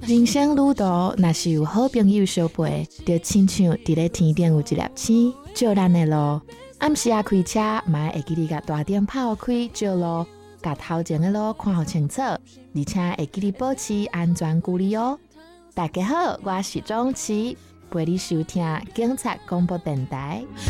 人生旅途，若是有好朋友相陪，就亲像伫咧天顶有一粒星，照咱的路。暗时啊开车，嘛会记得甲大灯泡开照路，甲头前的路看好清楚，而且会记得保持安全距离哦。大家好，我是钟琪，陪你收听警察广播电台。